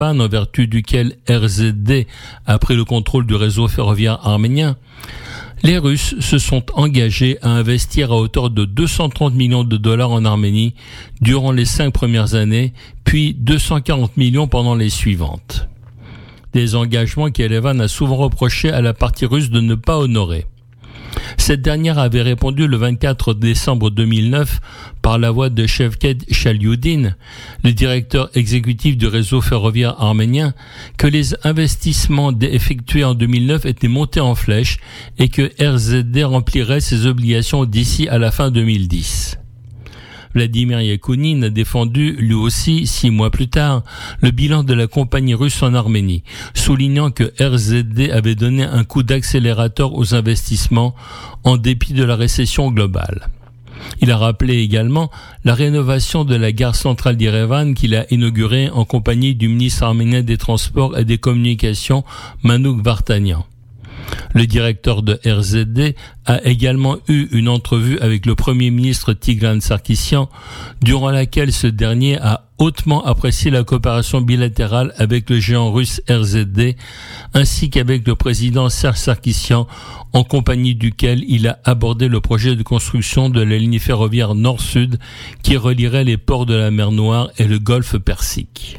en vertu duquel RZD a pris le contrôle du réseau ferroviaire arménien, les Russes se sont engagés à investir à hauteur de 230 millions de dollars en Arménie durant les 5 premières années, puis 240 millions pendant les suivantes. Des engagements qu'Erevan a souvent reproché à la partie russe de ne pas honorer. Cette dernière avait répondu le 24 décembre 2009 par la voix de Shavkat Chalioudine, le directeur exécutif du réseau ferroviaire arménien, que les investissements effectués en 2009 étaient montés en flèche et que RZD remplirait ses obligations d'ici à la fin 2010. Vladimir Yakounine a défendu, lui aussi, 6 mois plus tard, le bilan de la compagnie russe en Arménie, soulignant que RZD avait donné un coup d'accélérateur aux investissements en dépit de la récession globale. Il a rappelé également la rénovation de la gare centrale d'Erevan qu'il a inaugurée en compagnie du ministre arménien des Transports et des Communications, Manouk Vartanian. Le directeur de RZD a également eu une entrevue avec le Premier ministre Tigran Sarkisian, durant laquelle ce dernier a hautement apprécié la coopération bilatérale avec le géant russe RZD, ainsi qu'avec le président Serge Sarkisian, en compagnie duquel il a abordé le projet de construction de la ligne ferroviaire nord-sud qui relierait les ports de la mer Noire et le golfe Persique.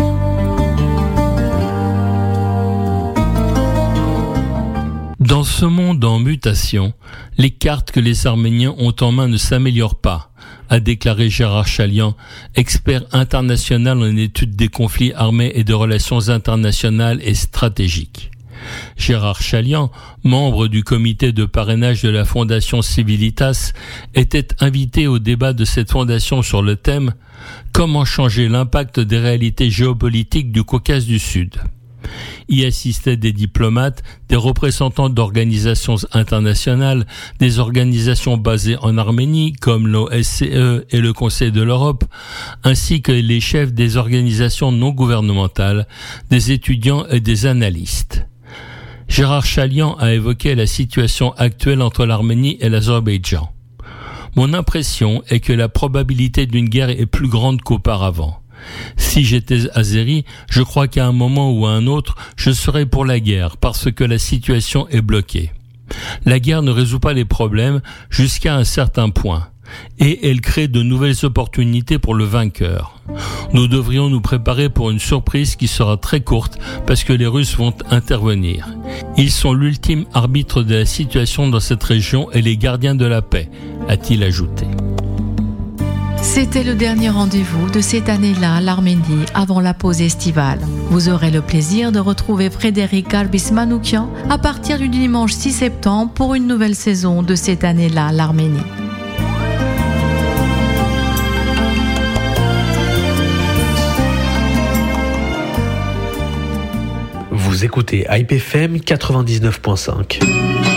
Dans ce monde en mutation, les cartes que les Arméniens ont en main ne s'améliorent pas, a déclaré Gérard Chalian, expert international en études des conflits armés et de relations internationales et stratégiques. Gérard Chalian, membre du comité de parrainage de la Fondation Civilitas, était invité au débat de cette fondation sur le thème « Comment changer l'impact des réalités géopolitiques du Caucase du Sud ?» Y assistaient des diplomates, des représentants d'organisations internationales, des organisations basées en Arménie comme l'OSCE et le Conseil de l'Europe, ainsi que les chefs des organisations non gouvernementales, des étudiants et des analystes. Gérard Chalian a évoqué la situation actuelle entre l'Arménie et l'Azerbaïdjan. Mon impression est que la probabilité d'une guerre est plus grande qu'auparavant. Si j'étais azéri, je crois qu'à un moment ou à un autre, je serais pour la guerre parce que la situation est bloquée. La guerre ne résout pas les problèmes jusqu'à un certain point et elle crée de nouvelles opportunités pour le vainqueur. Nous devrions nous préparer pour une surprise qui sera très courte parce que les Russes vont intervenir. Ils sont l'ultime arbitre de la situation dans cette région et les gardiens de la paix, a-t-il ajouté. C'était le dernier rendez-vous de cette année-là à l'Arménie avant la pause estivale. Vous aurez le plaisir de retrouver Frédéric Garbis-Manoukian à partir du dimanche 6 septembre pour une nouvelle saison de cette année-là à l'Arménie. Vous écoutez Hype FM 99.5.